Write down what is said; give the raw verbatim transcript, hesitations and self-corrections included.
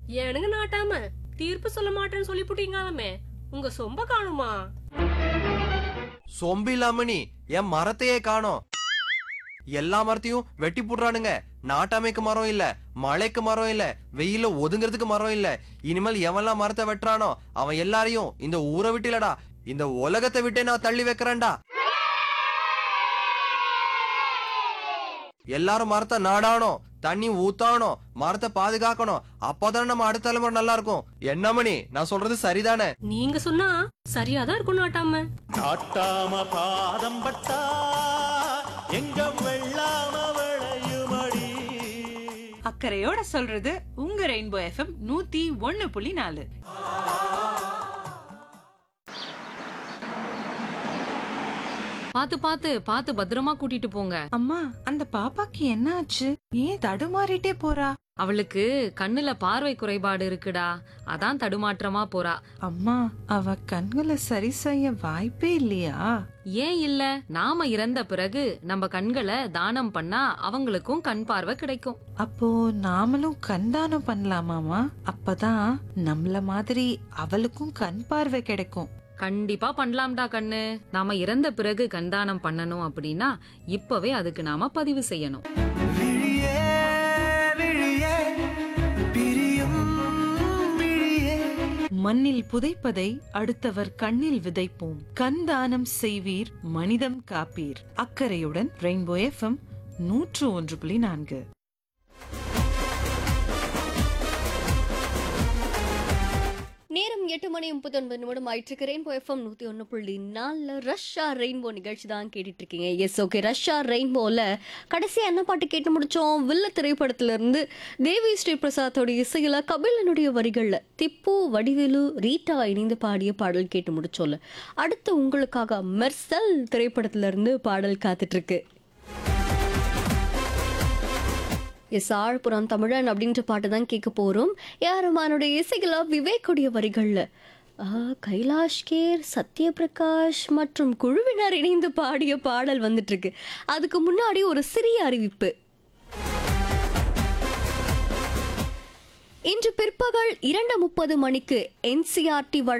ஏனுங்க நாட்டாம தீர்ப்பு சொல்ல மாட்டேன்னு சொல்லிப்புட்டீங்களாமே, உங்க சொம்ப காணுமா? சொம்பு இல்லாம நீ என் மரத்தையே காணோம். எல்லா மரத்தையும் வெட்டி போடுறானுங்க. நாட்டாமைக்கு மரம் இல்ல, மழைக்கு மரம் இல்ல, வெயில ஒதுங்கிறதுக்கு மரம் இல்ல. இனிமேல் எவன்லாம் மரத்தை வெட்டுறானோ அவன் எல்லாரையும் இந்த ஊரை விட்டு இல்லடா, இந்த உலகத்தை விட்டே நான் தள்ளி வைக்கிறேன்டா. எல்லாரும் மரத்தை நாடானோம், தண்ணி ஊத்தானோம், மரத்தை பாதுகாக்கணும். அப்பதான் நம்ம அடுத்த தலைமுறை நல்லா இருக்கும். என்ன மணி, நான் சொல்றது சரிதானே? நீங்க சொன்னா சரியாதான் இருக்கும் நாட்டாம. நாட்டாம பாதம் பட்டா எங்க வெள்ளாம விளையுமடி. அக்கறையோட சொல்றது உங்க ரெயின்போ எஃப்எம் நூத்தி ஒன்னு புள்ளி நாலு. பாத்து பாத்து பாத்து பத்திரமா கூட்டிட்டு போங்க. அம்மா, அந்த பாப்பாக்கு என்ன ஆச்சு? ஏன் தடுமாறிட்டே போறா? அவளுக்கு கண்ணுல பார்வை குறைபாடு இருக்குடா, அதான் தடுமாற்றமா போறா. அம்மா, அவ கண்களை சரி செய்ய வாய்ப்பே இல்லையா? ஏன் இல்ல, நாம இறந்த பிறகு நம்ம கண்களை தானம் பண்ணா அவங்களுக்கும் கண் பார்வை கிடைக்கும். அப்போ நாமளும் கண் தானம் பண்ணலாமாமா? அப்பதான் நம்மள மாதிரி அவளுக்கும் கண் பார்வை கிடைக்கும். கண்டிப்பா பண்ணலாம்டா கண்ணு. நாம இறந்த பிறகு கண்தானம் பண்ணணும் அப்படின்னா இப்பவே அதுக்கு நாம பதிவு செய்யணும். விழியே விழியே பிரியும் விழியே. மண்ணில் புதைப்பதை அடுத்தவர் கண்ணில் விதைப்போம். கண் தானம் செய்வீர், மனிதம் காப்பீர். அக்கறையுடன் ரெயின்போ எஃப்எம் நூற்று ஒன்று புள்ளி நான்கு. நேரம் எட்டு மணி முப்பத்தி ஒன்பது நிமிடம் ஆயிட்டு ரெயின்போ எஃப்எம் நூத்தி ஒன்னு புள்ளி நாலுல ரஷ்யா ரெயின்போ நிகழ்ச்சி தான் கேட்டுட்டு இருக்கீங்க. S, okay. ரஷ்யா ரெயின்போல கடைசியா என்ன பாட்டு கேட்டு முடிச்சோம்? வில்ல திரைப்படத்துல இருந்து தேவி ஸ்ரீ பிரசாத்தோட இசையில கபிலனுடைய வரிகள்ல திப்பு, வடிவேலு, ரீட்டா இணைந்து பாடிய பாடல் கேட்டு முடிச்சோம்ல. அடுத்து உங்களுக்காக மெர்சல் திரைப்படத்துல இருந்து பாடல் காத்துட்டு இருக்கு. எஸ், ஆழ்புறம் தமிழன் அப்படின்ற பாட்டு தான் கேட்க போறோம். யாருமானுடைய இசைகளா விவேக்குடைய வரிகள்ல கைலாஷ் கேர், சத்யபிரகாஷ் மற்றும் குழுவினர் இணைந்து பாடிய பாடல் வந்துட்டு இருக்கு. அதுக்கு முன்னாடி ஒரு சிறிய அறிவிப்பு. இன்று பிற்பகல் இரண்டு முப்பது மணிக்கு என்சிஆர்டி